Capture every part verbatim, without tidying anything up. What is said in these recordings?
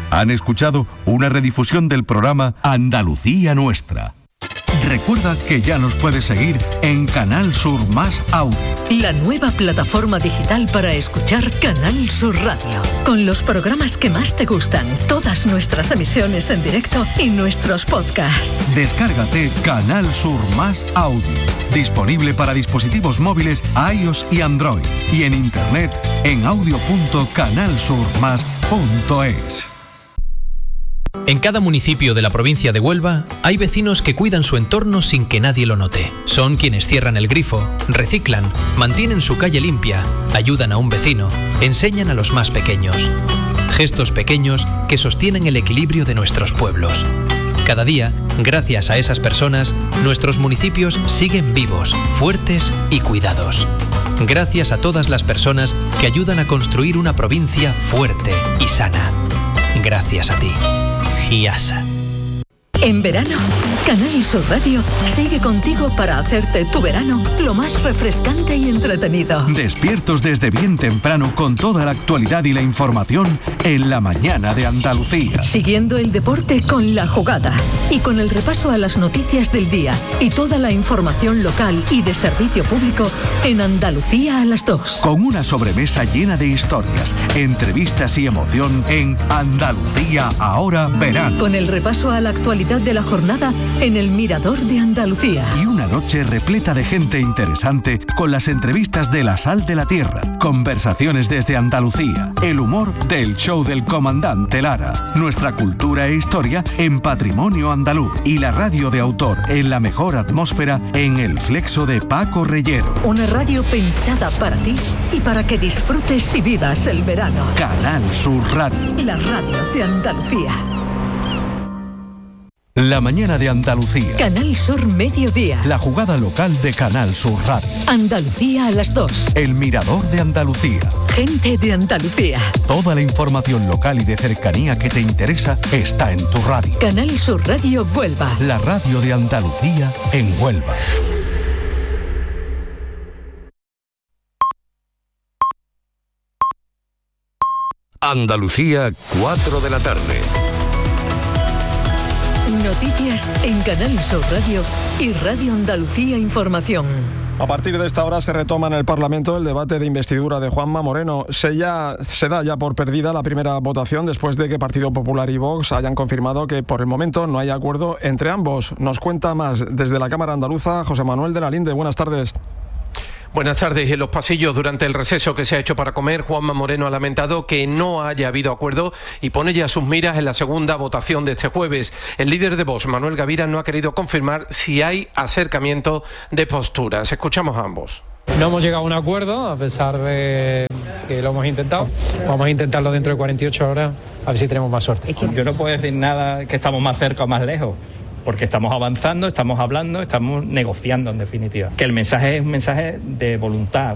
Han escuchado una redifusión del programa Andalucía Nuestra. Recuerda que ya nos puedes seguir en Canal Sur Más Audio, la nueva plataforma digital para escuchar Canal Sur Radio, con los programas que más te gustan, todas nuestras emisiones en directo y nuestros podcasts. Descárgate Canal Sur Más Audio, disponible para dispositivos móviles iOS y Android, y en internet en audio punto canal sur más punto es. En cada municipio de la provincia de Huelva hay vecinos que cuidan su entorno sin que nadie lo note. Son quienes cierran el grifo, reciclan, mantienen su calle limpia, ayudan a un vecino, enseñan a los más pequeños. Gestos pequeños que sostienen el equilibrio de nuestros pueblos. Cada día, gracias a esas personas, nuestros municipios siguen vivos, fuertes y cuidados. Gracias a todas las personas que ayudan a construir una provincia fuerte y sana. Gracias a ti. Giasa. En verano, Canal Sur Radio sigue contigo para hacerte tu verano lo más refrescante y entretenido. Despiertos desde bien temprano con toda la actualidad y la información en la mañana de Andalucía. Siguiendo el deporte con La Jugada y con el repaso a las noticias del día y toda la información local y de servicio público en Andalucía a las dos. Con una sobremesa llena de historias, entrevistas y emoción en Andalucía Ahora Verano. Con el repaso a la actualidad de la jornada en el Mirador de Andalucía. Y una noche repleta de gente interesante con las entrevistas de La Sal de la Tierra, conversaciones desde Andalucía, el humor del show del comandante Lara, nuestra cultura e historia en Patrimonio Andaluz y la radio de autor en la mejor atmósfera en El Flexo de Paco Reyero. Una radio pensada para ti y para que disfrutes y vivas el verano. Canal Sur Radio. La radio de Andalucía. La mañana de Andalucía. Canal Sur Mediodía. La jugada local de Canal Sur Radio. Andalucía a las dos. El Mirador de Andalucía. Gente de Andalucía. Toda la información local y de cercanía que te interesa está en tu radio. Canal Sur Radio Huelva. La radio de Andalucía en Huelva. Andalucía, cuatro de la tarde. Noticias en Canal Sur Radio y Radio Andalucía Información. A partir de esta hora se retoma en el Parlamento el debate de investidura de Juanma Moreno. Se, ya, se da ya por perdida la primera votación después de que Partido Popular y Vox hayan confirmado que por el momento no hay acuerdo entre ambos. Nos cuenta más desde la Cámara Andaluza José Manuel de la Linde. Buenas tardes. Buenas tardes. En los pasillos durante el receso que se ha hecho para comer, Juanma Moreno ha lamentado que no haya habido acuerdo y pone ya sus miras en la segunda votación de este jueves. El líder de Vox, Manuel Gavira, no ha querido confirmar si hay acercamiento de posturas. Escuchamos a ambos. No hemos llegado a un acuerdo, a pesar de que lo hemos intentado. Vamos a intentarlo dentro de cuarenta y ocho horas, a ver si tenemos más suerte. Yo no puedo decir nada que estamos más cerca o más lejos, porque estamos avanzando, estamos hablando, estamos negociando en definitiva. Que el mensaje es un mensaje de voluntad.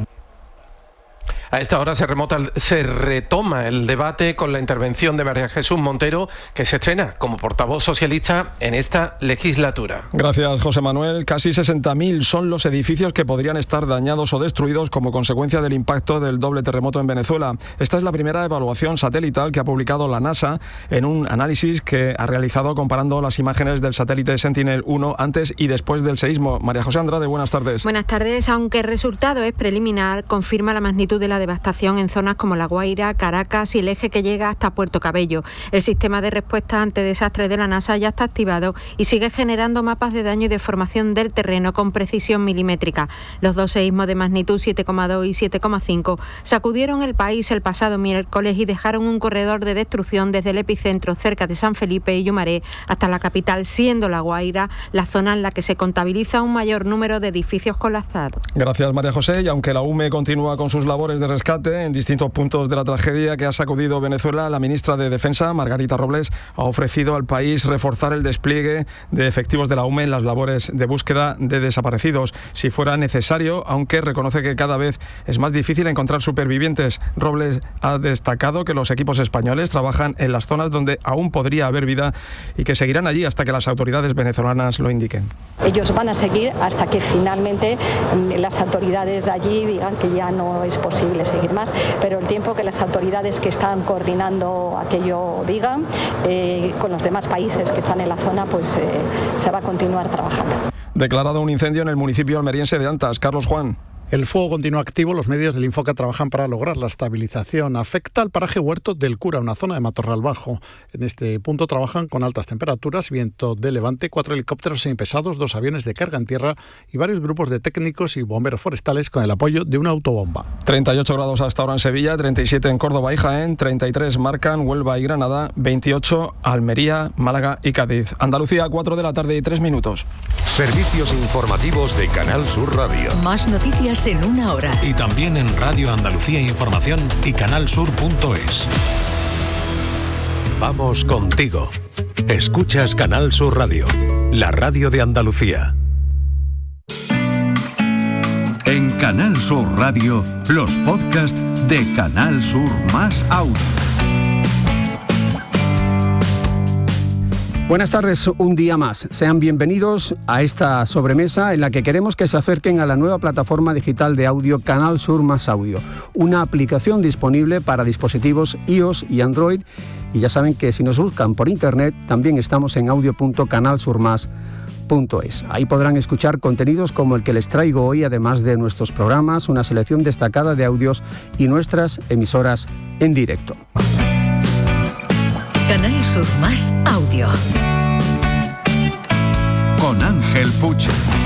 A esta hora se, remota, se retoma el debate con la intervención de María Jesús Montero, que se estrena como portavoz socialista en esta legislatura. Gracias, José Manuel. Casi sesenta mil son los edificios que podrían estar dañados o destruidos como consecuencia del impacto del doble terremoto en Venezuela. Esta es la primera evaluación satelital que ha publicado la NASA en un análisis que ha realizado comparando las imágenes del satélite Sentinel uno antes y después del seísmo. María José Andrade, buenas tardes. Buenas tardes. Aunque el resultado es preliminar, confirma la magnitud de la devastación en zonas como La Guaira, Caracas y el eje que llega hasta Puerto Cabello. El sistema de respuesta ante desastres de la NASA ya está activado y sigue generando mapas de daño y deformación del terreno con precisión milimétrica. Los dos seísmos de magnitud siete coma dos y siete coma cinco sacudieron el país el pasado miércoles y dejaron un corredor de destrucción desde el epicentro cerca de San Felipe y Yumaré hasta la capital, siendo La Guaira la zona en la que se contabiliza un mayor número de edificios colapsados. Gracias, María José. Y aunque la U M E continúa con sus labores de rescate en distintos puntos de la tragedia que ha sacudido Venezuela, la ministra de Defensa, Margarita Robles, ha ofrecido al país reforzar el despliegue de efectivos de la U M E en las labores de búsqueda de desaparecidos, si fuera necesario, aunque reconoce que cada vez es más difícil encontrar supervivientes. Robles ha destacado que los equipos españoles trabajan en las zonas donde aún podría haber vida y que seguirán allí hasta que las autoridades venezolanas lo indiquen. Ellos van a seguir hasta que finalmente las autoridades de allí digan que ya no es posible posible seguir más, pero el tiempo que las autoridades que están coordinando aquello digan, eh, con los demás países que están en la zona, pues eh, se va a continuar trabajando. Declarado un incendio en el municipio almeriense de Antas. Carlos Juan. El fuego continúa activo. Los medios del Infoca trabajan para lograr la estabilización. Afecta al paraje Huerto del Cura, una zona de matorral bajo. En este punto trabajan con altas temperaturas, viento de levante, cuatro helicópteros semipesados, dos aviones de carga en tierra y varios grupos de técnicos y bomberos forestales con el apoyo de una autobomba. treinta y ocho grados hasta ahora en Sevilla, treinta y siete en Córdoba y Jaén, treinta y tres marcan Huelva y Granada, veintiocho Almería, Málaga y Cádiz. Andalucía, cuatro de la tarde y tres minutos. Servicios informativos de Canal Sur Radio. Más noticias en una hora. Y también en Radio Andalucía Información y canalsur punto es. Vamos contigo. Escuchas Canal Sur Radio, la radio de Andalucía. En Canal Sur Radio, los podcasts de Canal Sur Más Audio. Buenas tardes, un día más. Sean bienvenidos a esta sobremesa en la que queremos que se acerquen a la nueva plataforma digital de audio Canal Sur Más Audio, una aplicación disponible para dispositivos iOS y Android, y ya saben que si nos buscan por internet también estamos en audio punto canal sur más punto es. Ahí podrán escuchar contenidos como el que les traigo hoy, además de nuestros programas, una selección destacada de audios y nuestras emisoras en directo. Canal Sur Más Audio. Con Ángel Puche.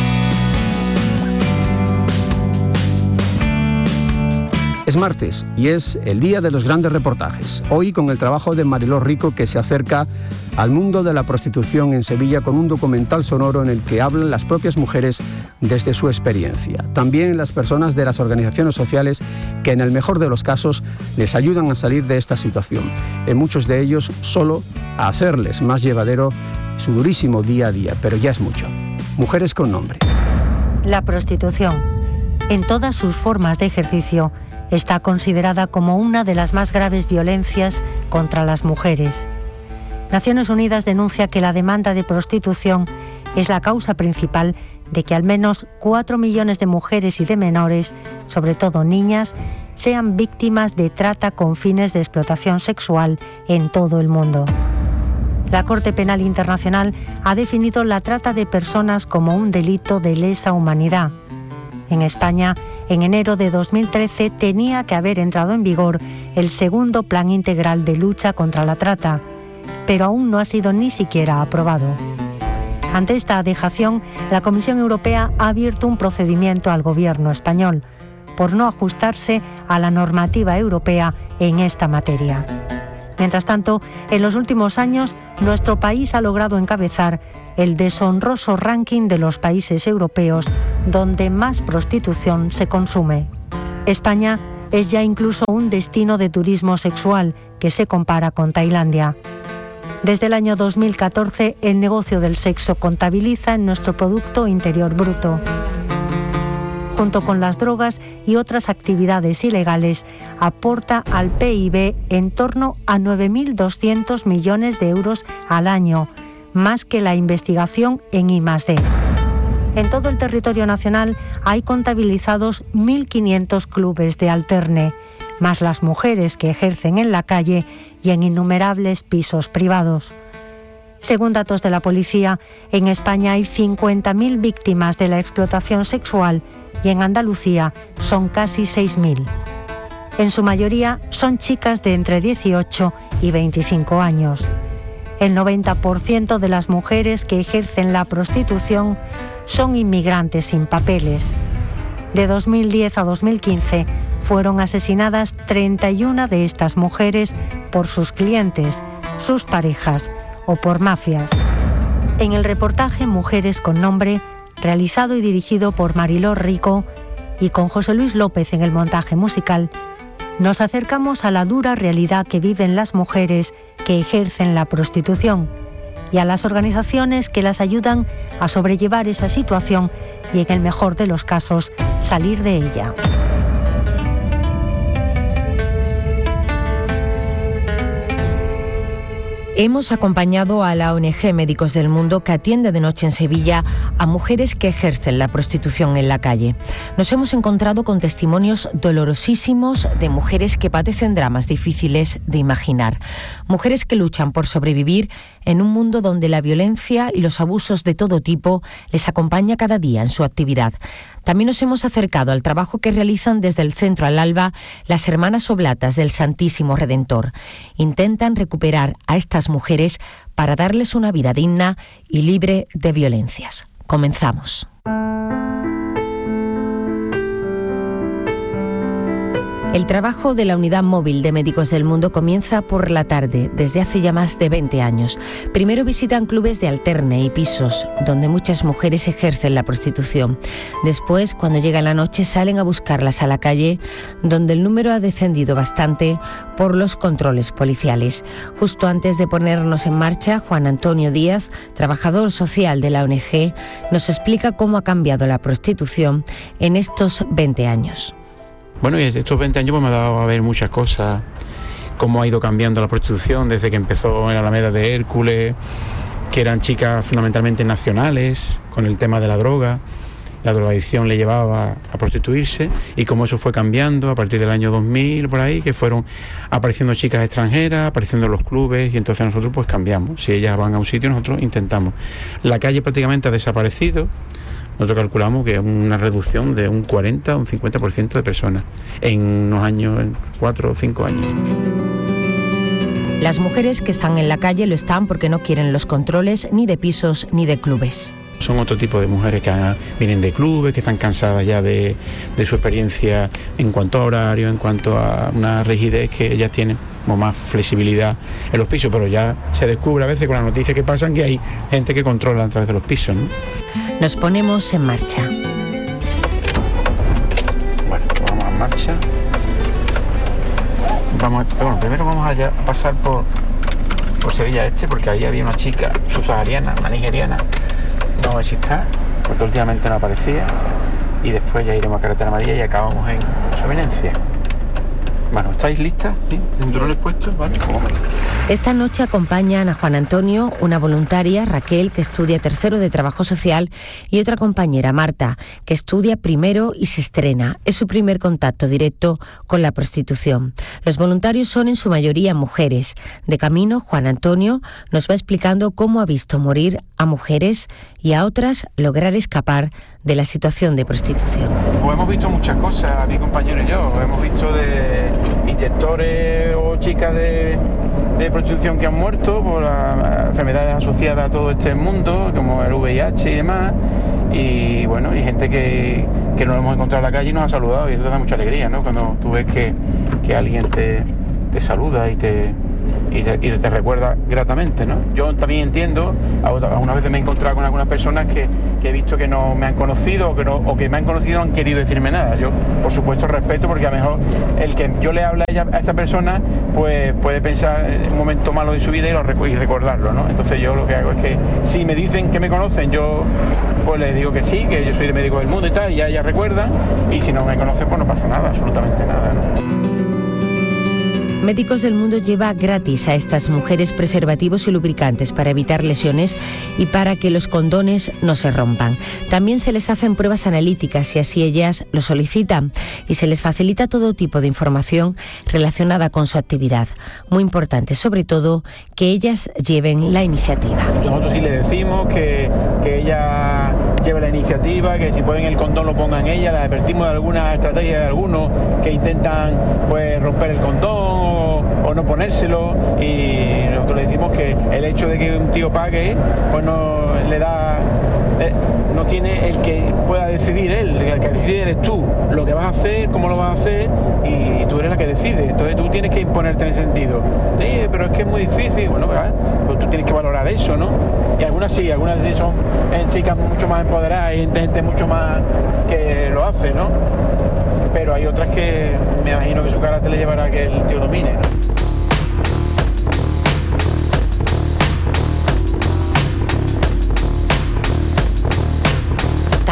Es martes y es el día de los grandes reportajes. Hoy con el trabajo de Mariló Rico, que se acerca al mundo de la prostitución en Sevilla con un documental sonoro en el que hablan las propias mujeres desde su experiencia. También las personas de las organizaciones sociales que en el mejor de los casos les ayudan a salir de esta situación. En muchos de ellos solo a hacerles más llevadero su durísimo día a día, pero ya es mucho. Mujeres con nombre. La prostitución, en todas sus formas de ejercicio, está considerada como una de las más graves violencias contra las mujeres. Naciones Unidas denuncia que la demanda de prostitución es la causa principal de que al menos cuatro millones de mujeres y de menores, sobre todo niñas, sean víctimas de trata con fines de explotación sexual en todo el mundo. La Corte Penal Internacional ha definido la trata de personas como un delito de lesa humanidad. En España, en enero de dos mil trece, tenía que haber entrado en vigor el segundo Plan Integral de Lucha contra la Trata, pero aún no ha sido ni siquiera aprobado. Ante esta dejación, la Comisión Europea ha abierto un procedimiento al gobierno español por no ajustarse a la normativa europea en esta materia. Mientras tanto, en los últimos años, nuestro país ha logrado encabezar el deshonroso ranking de los países europeos donde más prostitución se consume. España es ya incluso un destino de turismo sexual que se compara con Tailandia. Desde el año dos mil catorce, el negocio del sexo contabiliza en nuestro Producto Interior Bruto. Junto con las drogas y otras actividades ilegales, aporta al P I B en torno a nueve mil doscientos millones de euros al año, más que la investigación en I más D. En todo el territorio nacional hay contabilizados mil quinientos clubes de alterne, más las mujeres que ejercen en la calle y en innumerables pisos privados. Según datos de la policía, en España hay cincuenta mil víctimas de la explotación sexual y en Andalucía son casi seis mil. En su mayoría son chicas de entre dieciocho y veinticinco años. El noventa por ciento de las mujeres que ejercen la prostitución son inmigrantes sin papeles. De dos mil diez a dos mil quince fueron asesinadas treinta y una de estas mujeres por sus clientes, sus parejas o por mafias. En el reportaje Mujeres con Nombre, realizado y dirigido por Mariló Rico y con José Luis López en el montaje musical, nos acercamos a la dura realidad que viven las mujeres que ejercen la prostitución y a las organizaciones que las ayudan a sobrellevar esa situación y, en el mejor de los casos, salir de ella. Hemos acompañado a la O N G Médicos del Mundo, que atiende de noche en Sevilla a mujeres que ejercen la prostitución en la calle. Nos hemos encontrado con testimonios dolorosísimos de mujeres que padecen dramas difíciles de imaginar. Mujeres que luchan por sobrevivir en un mundo donde la violencia y los abusos de todo tipo les acompaña cada día en su actividad. También nos hemos acercado al trabajo que realizan desde el Centro Al Alba las Hermanas Oblatas del Santísimo Redentor. Intentan recuperar a estas mujeres para darles una vida digna y libre de violencias. Comenzamos. El trabajo de la Unidad Móvil de Médicos del Mundo comienza por la tarde, desde hace ya más de veinte años. Primero visitan clubes de alterne y pisos, donde muchas mujeres ejercen la prostitución. Después, cuando llega la noche, salen a buscarlas a la calle, donde el número ha descendido bastante por los controles policiales. Justo antes de ponernos en marcha, Juan Antonio Díaz, trabajador social de la O N G, nos explica cómo ha cambiado la prostitución en estos veinte años. Bueno, y estos veinte años pues, me ha dado a ver muchas cosas, cómo ha ido cambiando la prostitución desde que empezó en la Alameda de Hércules, que eran chicas fundamentalmente nacionales, con el tema de la droga, la drogadicción le llevaba a prostituirse, y cómo eso fue cambiando a partir del año dos mil, por ahí, que fueron apareciendo chicas extranjeras, apareciendo en los clubes, y entonces nosotros pues cambiamos. Si ellas van a un sitio, nosotros intentamos. La calle prácticamente ha desaparecido. Nosotros calculamos que es una reducción de un cuarenta o un cincuenta por ciento de personas en unos años, en cuatro o cinco años. Las mujeres que están en la calle lo están porque no quieren los controles ni de pisos ni de clubes. Son otro tipo de mujeres que vienen de clubes, que están cansadas ya de, de su experiencia en cuanto a horario, en cuanto a una rigidez que ellas tienen, como más flexibilidad en los pisos, pero ya se descubre a veces con las noticias que pasan que hay gente que controla a través de los pisos, ¿no? Nos ponemos en marcha. Bueno, pues vamos en marcha. Vamos, bueno, primero vamos a pasar por, por Sevilla Este, porque ahí había una chica subsahariana, una nigeriana. No existe, porque últimamente no aparecía. Y después ya iremos a Carretera Amarilla y acabamos en su eminencia. Bueno, ¿estáis listas? ¿Sí? ¿Cinturones puestos? ¿Vale? Esta noche acompañan a Juan Antonio, una voluntaria, Raquel, que estudia tercero de Trabajo Social, y otra compañera, Marta, que estudia primero y se estrena. Es su primer contacto directo con la prostitución. Los voluntarios son en su mayoría mujeres. De camino, Juan Antonio nos va explicando cómo ha visto morir a mujeres y a otras lograr escapar de la situación de prostitución. Pues hemos visto muchas cosas, mi compañero y yo. Hemos visto de inyectores o chicas de, de prostitución que han muerto por las enfermedades asociadas a todo este mundo, como el V I H y demás. Y bueno, y gente que, que nos hemos encontrado en la calle y nos ha saludado, y eso da mucha alegría, ¿no? Cuando tú ves que, que alguien te, te saluda y te... Y te, y te recuerda gratamente, ¿no? Yo también entiendo, algunas veces me he encontrado con algunas personas que, que he visto que no me han conocido o que, no, o que me han conocido no han querido decirme nada. Yo, por supuesto, respeto, porque a lo mejor el que yo le hable a, ella, a esa persona, pues puede pensar en un momento malo de su vida y, lo, y recordarlo, ¿no? Entonces yo lo que hago es que si me dicen que me conocen, yo pues les digo que sí, que yo soy de Médicos del Mundo y tal, y ya ella recuerda, y si no me conocen, pues no pasa nada, absolutamente nada, ¿no? Médicos del Mundo lleva gratis a estas mujeres preservativos y lubricantes para evitar lesiones y para que los condones no se rompan. También se les hacen pruebas analíticas si así ellas lo solicitan, y se les facilita todo tipo de información relacionada con su actividad. Muy importante, sobre todo, que ellas lleven la iniciativa. Nosotros sí le decimos que, que ella lleve la iniciativa, que si pueden el condón lo pongan ella. Les advertimos de alguna estrategia de algunos que intentan pues romper el condón o no ponérselo, y nosotros le decimos que el hecho de que un tío pague pues no le da, eh, no tiene el que pueda decidir él, el que decide eres tú, lo que vas a hacer, cómo lo vas a hacer, y tú eres la que decide. Entonces tú tienes que imponerte en ese sentido. Sí, pero es que es muy difícil. Bueno, ¿verdad? Pues tú tienes que valorar eso, ¿no? Y algunas sí, algunas son chicas mucho más empoderadas y gente mucho más que lo hace, ¿no? Pero hay otras que me imagino que su carácter le llevará a que el tío domine, ¿no?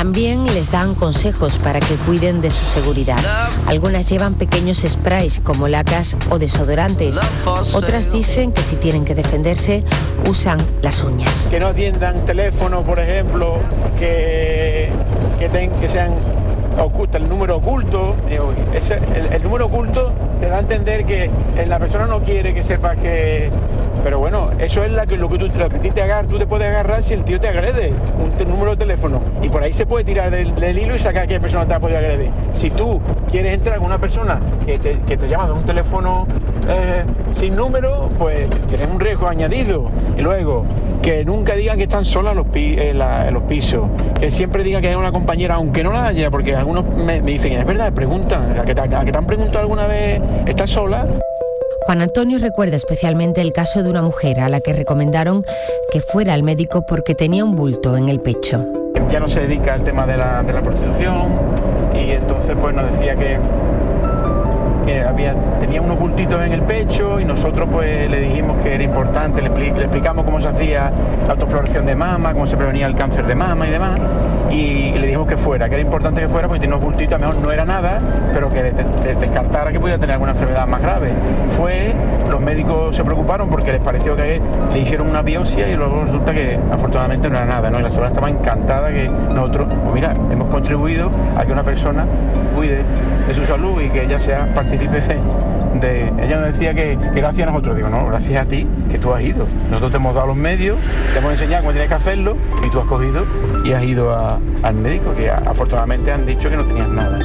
También les dan consejos para que cuiden de su seguridad. Algunas llevan pequeños sprays como lacas o desodorantes. Otras dicen que si tienen que defenderse, usan las uñas. Que no atiendan teléfono, por ejemplo, que, que, ten, que sean oculta, el número oculto. Ese, el, el número oculto te da a entender que la persona no quiere que sepas que... Pero bueno, eso es la que, lo que tú, lo que a ti te agarra, tú te puedes agarrar si el tío te agrede, un te, número de teléfono. Y por ahí se puede tirar del, del hilo y sacar a qué persona te ha podido agredir. Si tú quieres entrar con una persona que te, que te llama de un teléfono eh, sin número, pues tienes un riesgo añadido. Y luego, que nunca digan que están solas los, pi, en, la, en los pisos. Que siempre digan que hay una compañera, aunque no la haya, porque algunos me, me dicen, es verdad, preguntan, ¿a que, te, a que te han preguntado alguna vez, ¿estás sola? Juan Antonio recuerda especialmente el caso de una mujer a la que recomendaron que fuera al médico porque tenía un bulto en el pecho. Ya no se dedica al tema de la, de la prostitución y entonces pues nos decía que, que había, tenía unos bultitos en el pecho y nosotros pues le dijimos que era importante, le, le explicamos cómo se hacía la autoexploración de mama, cómo se prevenía el cáncer de mama y demás. Y le dijimos que fuera, que era importante que fuera porque tenía unos bultitos, a lo mejor no era nada, pero que de, de, descartara que podía tener alguna enfermedad más grave. Fue, los médicos se preocuparon porque les pareció que le hicieron una biopsia y luego resulta que afortunadamente no era nada, ¿no? Y la señora estaba encantada que nosotros, pues mira, hemos contribuido a que una persona cuide de su salud y que ella sea partícipe de... De, ella nos decía que, que gracias a nosotros, digo, no, gracias a ti, que tú has ido. Nosotros te hemos dado los medios, te hemos enseñado cómo tienes que hacerlo y tú has cogido y has ido a, al médico, que a, afortunadamente han dicho que no tenías nada.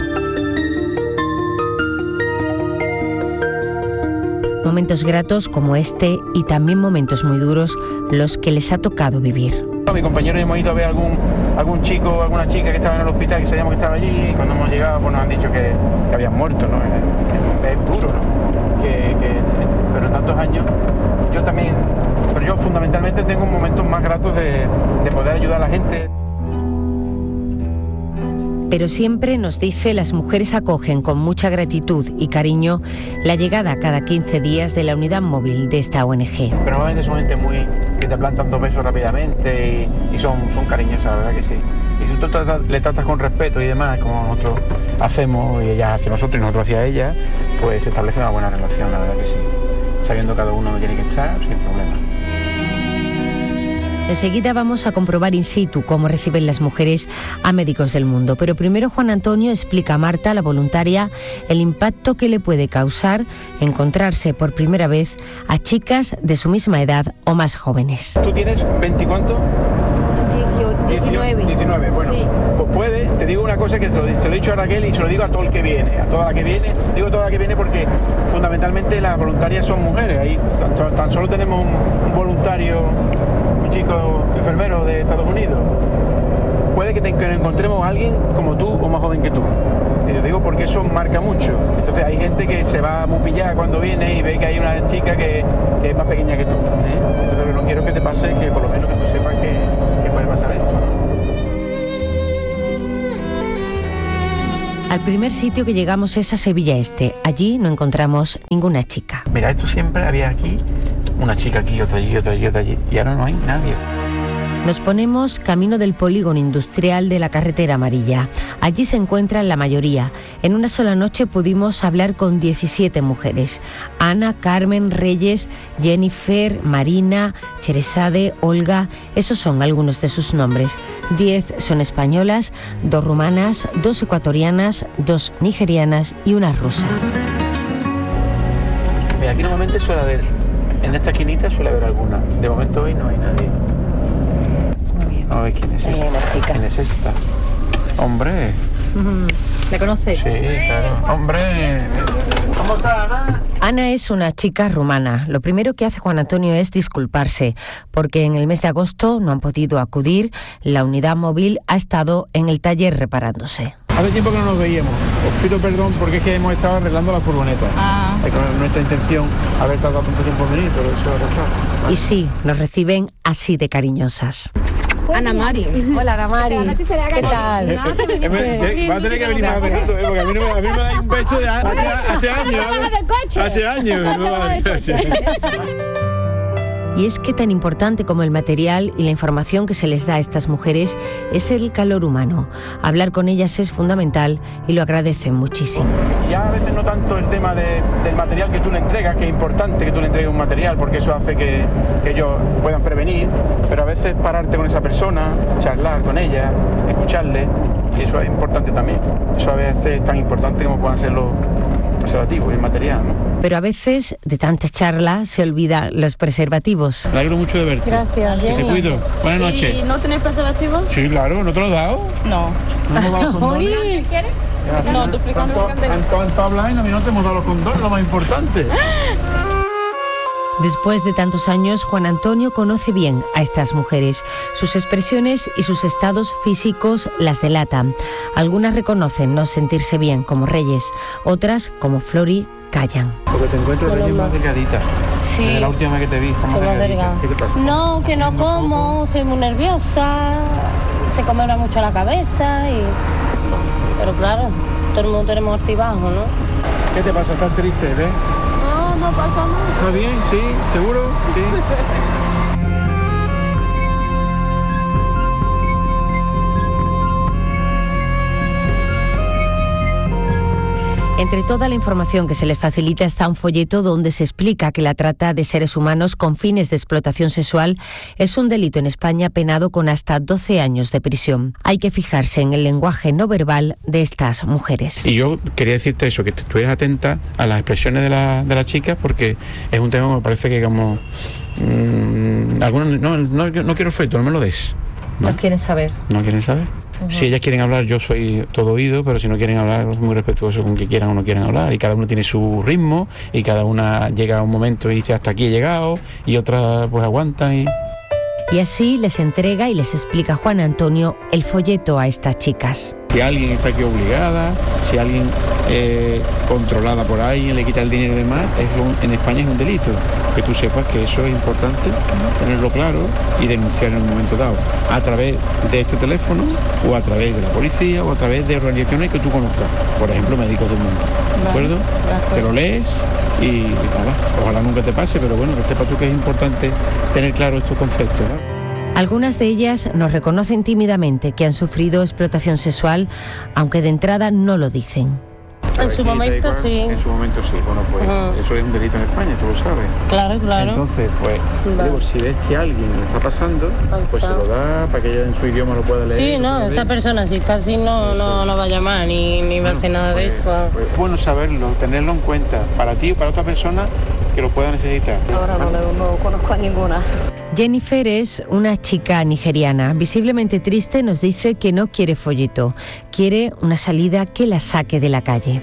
Momentos gratos como este y también momentos muy duros los que les ha tocado vivir. A mi compañero hemos ido a ver algún, algún chico, alguna chica que estaba en el hospital, que sabíamos que estaba allí, y cuando hemos llegado pues nos han dicho que, que habían muerto, ¿no? Es, es duro, ¿no? Que, que, pero en tantos años, yo también, pero yo fundamentalmente tengo momentos más gratos de, de poder ayudar a la gente. Pero siempre, nos dice, las mujeres acogen con mucha gratitud y cariño la llegada cada quince días de la unidad móvil de esta O N G. Pero normalmente son gente muy que te plantan dos besos rápidamente y, y son, son cariñosas, la verdad que sí. Y si tú tratas, le tratas con respeto y demás, como nosotros hacemos, y ella hacia nosotros y nosotros hacia ella, pues se establece una buena relación, la verdad que sí. Sabiendo cada uno dónde tiene que estar, sin problema. Enseguida vamos a comprobar in situ cómo reciben las mujeres a Médicos del Mundo. Pero primero Juan Antonio explica a Marta, la voluntaria, el impacto que le puede causar encontrarse por primera vez a chicas de su misma edad o más jóvenes. ¿Tú tienes veinte cuánto? diecinueve. diecinueve, bueno, sí. Pues puede, te digo una cosa que te lo, te lo he dicho a Raquel y se lo digo a todo el que viene, a toda la que viene, digo toda la que viene porque fundamentalmente las voluntarias son mujeres, ahí tan, tan solo tenemos un, un voluntario, un chico enfermero de Estados Unidos. Puede que, te, que encontremos a alguien como tú o más joven que tú. Y yo digo porque eso marca mucho. Entonces hay gente que se va muy pillada cuando viene y ve que hay una chica que, que es más pequeña que tú, ¿eh? Entonces lo que no quiero que te pase es que por lo menos que tú sepas que, que puede pasar esto, ¿no? Al primer sitio que llegamos es a Sevilla Este. Allí no encontramos ninguna chica. Mira, esto siempre había aquí, una chica aquí, otra allí, otra allí, otra allí. Y ahora no hay nadie. Nos ponemos camino del polígono industrial de la carretera amarilla. Allí se encuentran la mayoría. En una sola noche pudimos hablar con diecisiete mujeres. Ana, Carmen, Reyes, Jennifer, Marina, Cheresade, Olga. Esos son algunos de sus nombres. Diez son españolas, dos rumanas, dos ecuatorianas, dos nigerianas y una rusa. Mira, aquí normalmente suele haber, en esta esquinita suele haber alguna. De momento hoy no hay nadie. A ver quién es esta. Hay una chica. ¿Quién es esta? Hombre. ¿La conoces? Sí, claro. Hombre. ¿Cómo está, Ana? Ana es una chica rumana. Lo primero que hace Juan Antonio es disculparse, porque en el mes de agosto no han podido acudir. La unidad móvil ha estado en el taller reparándose. Hace tiempo que no nos veíamos. Os pido perdón porque es que hemos estado arreglando la furgoneta. Ah. Es con nuestra intención haber tardado tanto tiempo en venir, pero eso ha pasado. Y sí, nos reciben así de cariñosas. Ana Mari. Hola, Ana Mari. ¿Qué tal? Va a tener que venir más veces, porque a mí, no, a mí me da un beso de hace, hace años. Hace años. Y es que tan importante como el material y la información que se les da a estas mujeres es el calor humano. Hablar con ellas es fundamental y lo agradecen muchísimo. Ya a veces no tanto el tema de, del material que tú le entregas, que es importante que tú le entregues un material, porque eso hace que, que ellos puedan prevenir, pero a veces pararte con esa persona, charlar con ella, escucharle, y eso es importante también. Eso a veces es tan importante como puedan ser los preservativos y el material, ¿no? Pero a veces, de tanta charla, se olvida los preservativos. Me alegro mucho de verte. Gracias, que te cuido. Buenas noches. ¿Y no tenés preservativo? Sí, claro, ¿no te lo he dado? No. ¿No te he dado los condones? ¿Quieres? No, tú explicando. En cuanto hablas, a mí no te hemos dado los condones, lo más importante. Después de tantos años, Juan Antonio conoce bien a estas mujeres. Sus expresiones y sus estados físicos las delatan. Algunas reconocen no sentirse bien como Reyes, otras, como Flori, callan. Porque te encuentro Reyes más delgadita. Sí. Desde la última vez que te vi, estás más delgadita. ¿Qué te pasa? No, que no como, soy muy nerviosa, se come ahora mucho la cabeza y... Pero claro, todo el mundo tenemos altibajos, ¿no? ¿Qué te pasa? ¿Estás triste, ves? No, no pasa nada. ¿Está bien? ¿Sí? ¿Seguro? Sí. Entre toda la información que se les facilita está un folleto donde se explica que la trata de seres humanos con fines de explotación sexual es un delito en España penado con hasta doce años de prisión. Hay que fijarse en el lenguaje no verbal de estas mujeres. Y yo quería decirte eso, que estuvieras atenta a las expresiones de la, de las chicas, porque es un tema que me parece que como... Mmm, algunos, no, no, no quiero feto, no me lo des. ¿No, ¿No quieren saber? ¿No quieren saber? Uh-huh. Si ellas quieren hablar, yo soy todo oído, pero si no quieren hablar, muy respetuoso con que quieran o no quieran hablar. Y cada uno tiene su ritmo, y cada una llega a un momento y dice hasta aquí he llegado, y otra pues aguanta y... Y así les entrega y les explica Juan Antonio el folleto a estas chicas. Si alguien está aquí obligada, si alguien eh, controlada por alguien le quita el dinero y demás, es un, en España es un delito. Que tú sepas que eso es importante, tenerlo claro y denunciar en un momento dado, a través de este teléfono o a través de la policía o a través de organizaciones que tú conozcas, por ejemplo Médicos del Mundo, ¿de acuerdo? Te lo lees y nada, ojalá nunca te pase, pero bueno, que sepas tú que es importante tener claro estos conceptos, ¿no? Algunas de ellas nos reconocen tímidamente que han sufrido explotación sexual, aunque de entrada no lo dicen. En su momento sí. En su momento sí, bueno pues uh-huh. Eso es un delito en España, tú lo sabes. Claro, claro. Entonces, pues, vale. Digo, si ves que alguien le está pasando, pues se lo da para que ella en su idioma lo pueda leer. Sí, no, esa persona si está así no, no, no va a llamar ni, ni va a hacer nada pues, de eso. Pues, bueno saberlo, tenerlo en cuenta, para ti o para otra persona que lo pueda necesitar. Ahora no, no, no conozco a ninguna. Jennifer es una chica nigeriana. Visiblemente triste, nos dice que no quiere folleto. Quiere una salida que la saque de la calle.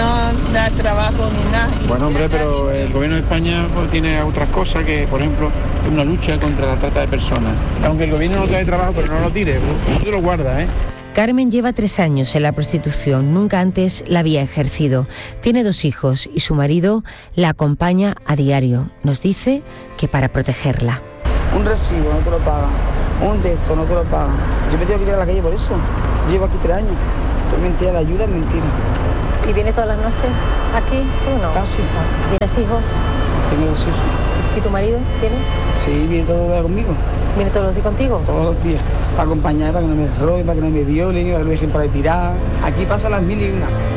No da trabajo ni nada. Bueno, hombre, pero el gobierno de España pues, tiene otras cosas que, por ejemplo, una lucha contra la trata de personas. Aunque el gobierno no te dé trabajo, pero no lo tire, tú te lo guardas, ¿eh? Carmen lleva tres años en la prostitución, nunca antes la había ejercido. Tiene dos hijos y su marido la acompaña a diario. Nos dice que para protegerla. Un recibo no te lo pagan, un de esto no te lo pagan. Yo me tengo que tirar a la calle por eso. Llevo aquí tres años. Es mentira, la ayuda es mentira. ¿Y vienes todas las noches aquí? ¿Tú no? Casi. ¿Tienes hijos? Tengo dos hijos. ¿Y tu marido tienes? Sí, viene todos los días conmigo. ¿Viene todos los días contigo? Todos los días. Para acompañar, para que no me roben, para que no me violen, para que no me dejen para tirar. Aquí pasan las mil y una.